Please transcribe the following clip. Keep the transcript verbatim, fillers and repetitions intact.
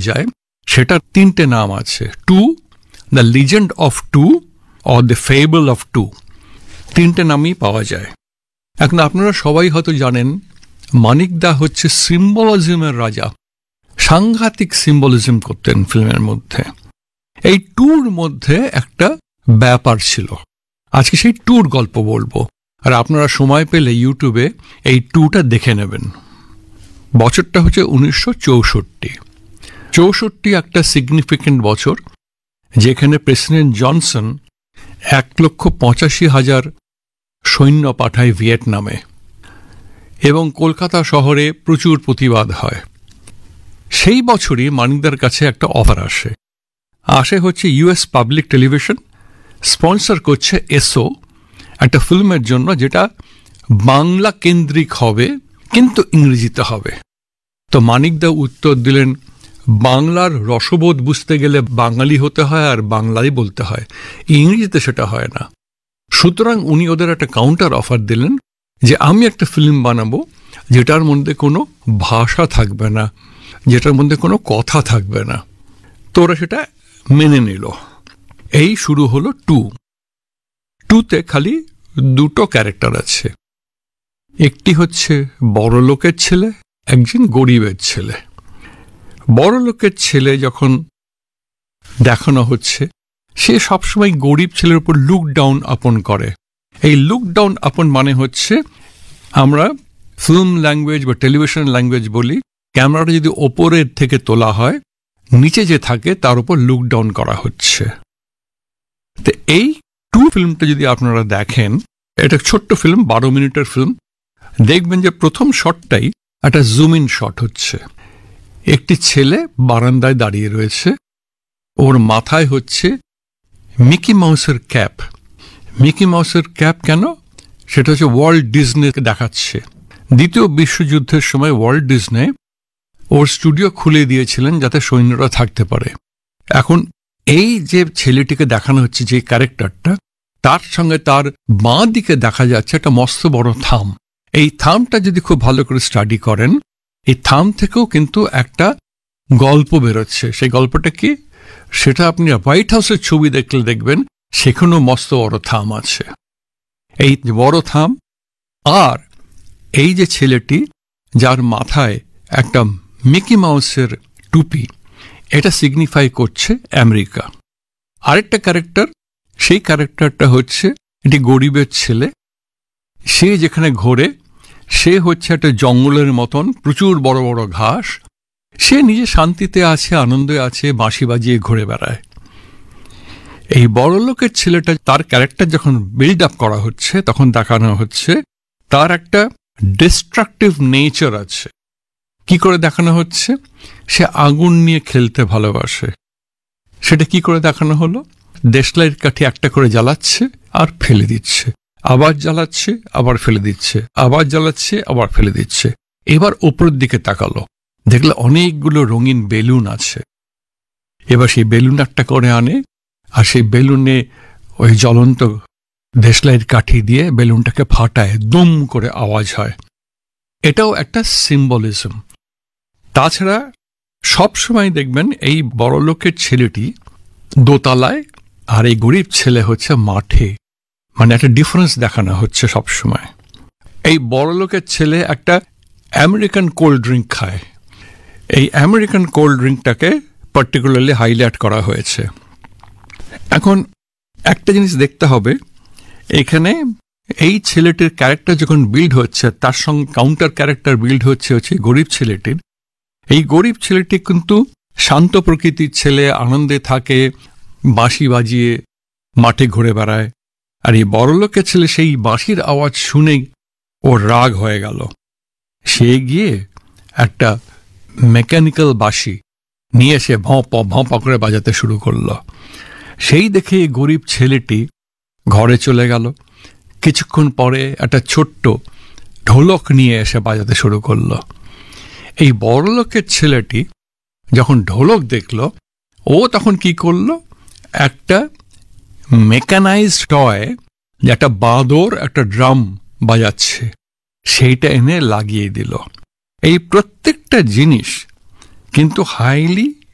যায়, সেটার তিনটে নাম আছে। Two, the legend of two, or the fable of two, তিনটে নামই পাওয়া যায়। এখন আপনারা সবাই হয়তো জানেন মানিক দা হচ্ছে সিম্বলিজমের রাজা, সাংঘাতিক সিম্বলিজম করতেন ফিল্মের মধ্যে। এই ট্যুর মধ্যে একটা ব্যাপার ছিল, আজকে সেই ট্যুর গল্প বলবো, আর আপনারা সময় পেলে ইউটিউবে এই ট্যুরটা দেখে নেবেন। বছরটা হচ্ছে উনিশশো চৌষট্টি। চৌষট্টি একটা সিগনিফিক্যান্ট বছর, যেখানে প্রেসিডেন্ট জনসন এক লক্ষ পঁচাশি হাজার সৈন্য পাঠায় ভিয়েতনামে, এবং কলকাতা শহরে প্রচুর প্রতিবাদ হয়। সেই বছরই মানিকদার কাছে একটা অফার আসে আসে হচ্ছে ইউএস পাবলিক টেলিভিশন স্পন্সর করছে এসও একটা ফিল্মের জন্য, যেটা বাংলা কেন্দ্রিক হবে কিন্তু ইংরেজিতে হবে। তো মানিকদা উত্তর দিলেন, বাংলার রসবোধ বুঝতে গেলে বাঙালি হতে হয় আর বাংলাই বলতে হয়, ইংরেজিতে সেটা হয় না। সুতরাং উনি ওদের একটা কাউন্টার অফার দিলেন যে আমি একটা ফিল্ম বানাবো যেটার মধ্যে কোনো ভাষা থাকবে না, যেটার মধ্যে কোনো কথা থাকবে না। তো ওরা সেটা মেনে নিল। এই শুরু হলো টু। টুতে খালি দুটো ক্যারেক্টার আছে, একটি হচ্ছে বড় লোকের ছেলে, একজন গরিবের ছেলে। বড় লোকের ছেলে যখন দেখানো হচ্ছে, সে সবসময় গরিব ছেলের উপর লুক ডাউন আপন করে। এই লুক ডাউন আপন মানে হচ্ছে, আমরা ফিল্ম ল্যাঙ্গুয়েজ বা টেলিভিশন ল্যাঙ্গুয়েজ বলি, ক্যামেরাটা যদি ওপরের থেকে তোলা হয়, নিচে যে থাকে তার উপর লুক ডাউন করা হচ্ছে। তো এই টু ফিল্মটা যদি আপনারা দেখেন, এটা ছোট্ট ফিল্ম, বারো মিনিটের ফিল্ম, দেখবেন যে প্রথম শটটাই একটা জুম ইন শট হচ্ছে। একটি ছেলে বারান্দায় দাঁড়িয়ে রয়েছে, ওর মাথায় হচ্ছে মিকি মাউসের ক্যাপ। মিকি মাউসের ক্যাপ কেন? সেটা হচ্ছে ওয়াল্ট ডিজনেকে দেখাচ্ছে। দ্বিতীয় বিশ্বযুদ্ধের সময় ওয়াল্ট ডিজনে ওর স্টুডিও খুলে দিয়েছিলেন যাতে সৈন্যরা থাকতে পারে। এখন এই যে ছেলেটিকে দেখানো হচ্ছে, যে ক্যারেক্টারটা, তার সঙ্গে তার বাঁ দিকে দেখা যাচ্ছে একটা মস্ত বড় থাম। এই থামটা যদি খুব ভালো করে স্টাডি করেন, এই থাম থেকেও কিন্তু একটা গল্প বেরোচ্ছে। সেই গল্পটা কি? সেটা আপনি হোয়াইট হাউসের ছবি দেখলে দেখবেন সেখানেও মস্ত বড় থাম আছে। এই বড় থাম আর এই যে ছেলেটি যার মাথায় একটা মিকি মাউসের টুপি, এটা সিগনিফাই করছে আমেরিকা। আরেকটা ক্যারেক্টার, সেই ক্যারেক্টারটা হচ্ছে একটি গরিবের ছেলে। সে যেখানে ঘোরে, সে হচ্ছে একটা জঙ্গলের মতন, প্রচুর বড় বড় ঘাস। সে নিজে শান্তিতে আছে, আনন্দে আছে, বাঁশি বাজিয়ে ঘুরে বেড়ায়। এই বড় লোকের ছেলেটা, তার ক্যারেক্টার যখন বিল্ড আপ করা হচ্ছে, তখন দেখানো হচ্ছে তার একটা ডিস্ট্রাকটিভ নেচার আছে। কি করে দেখানো হচ্ছে? সে আগুন নিয়ে খেলতে ভালোবাসে। সেটা কি করে দেখানো হলো? দেশলাইয়ের কাঠি একটা করে জ্বালাচ্ছে আর ফেলে দিচ্ছে, আবার জ্বালাচ্ছে আবার ফেলে দিচ্ছে, আবার জ্বালাচ্ছে আবার ফেলে দিচ্ছে। এবার ওপরের দিকে তাকালো, দেখলে অনেকগুলো রঙিন বেলুন আছে। এবার সেই বেলুন একটা করে আনে, আর সেই বেলুনে ওই জ্বলন্ত দেশলাইয়ের কাঠি দিয়ে বেলুনটাকে ফাটায়, দুম করে আওয়াজ হয়। এটাও একটা সিম্বলিজম। তাছাড়া সবসময় দেখবেন এই বড় লোকের ছেলেটি দোতলায় আর এই গরিব ছেলে হচ্ছে মাঠে, মানে একটা ডিফারেন্স দেখানো হচ্ছে সবসময়। এই বড় লোকের ছেলে একটা আমেরিকান কোল্ড ড্রিঙ্ক খায়। এই আমেরিকান কোল্ড ড্রিঙ্কটাকে পার্টিকুলারলি হাইলাইট করা হয়েছে। এখন একটা জিনিস দেখতে হবে, এখানে এই ছেলেটির ক্যারেক্টার যখন বিল্ড হচ্ছে, তার সঙ্গে কাউন্টার ক্যারেক্টার বিল্ড হচ্ছে হচ্ছে গরিব ছেলেটির। এই গরিব ছেলেটি কিন্তু শান্ত প্রকৃতির ছেলে, আনন্দে থাকে, বাঁশি বাজিয়ে মাঠে ঘুরে বেড়ায়। আর এই বড়লোকের ছেলে সেই বাঁশির আওয়াজ শুনেই ওর রাগ হয়ে গেল। সে গিয়ে একটা মেকানিক্যাল বাঁশি নিয়ে এসে ভঁ প ভঁ প করে বাজাতে শুরু করল। সেই দেখে গরিব ছেলেটি ঘরে চলে গেল। কিছুক্ষণ পরে একটা ছোট্ট ঢোলক নিয়ে এসে বাজাতে শুরু করল। এই বড়লোকের ছেলেটি যখন ঢোলক দেখল, ও তখন কি করল, একটা মেকানাইজড টয়, একটা বাঁদর একটা ড্রাম বাজাচ্ছে, সেইটা এনে লাগিয়ে দিল। এই প্রত্যেকটা জিনিস কিন্তু হাইলি